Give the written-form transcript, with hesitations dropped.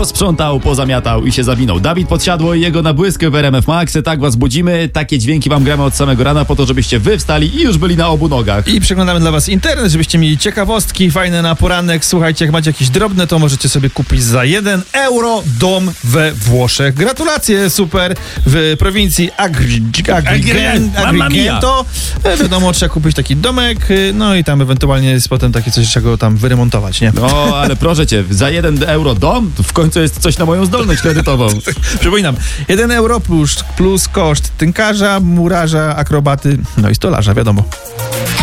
posprzątał, pozamiatał i się zawinął. Dawid Podsiadło i jego nabłysk w RMF Max. Tak was budzimy, takie dźwięki wam gramy od samego rana po to, żebyście wy wstali i już byli na obu nogach. I przeglądamy dla was internet, żebyście mieli ciekawostki fajne na poranek. Słuchajcie, jak macie jakieś drobne, to możecie sobie kupić za 1 euro dom we Włoszech. Gratulacje, super. W prowincji Agrigento. Wiadomo, trzeba kupić taki domek, no i tam ewentualnie jest potem takie coś, czego tam wyremontować, nie? No, ale proszę cię, za 1 euro dom? To w końcu jest coś na moją zdolność kredytową. Przypominam, 1 euro plus koszt tynkarza, murarza, akrobaty, no i stolarza, wiadomo.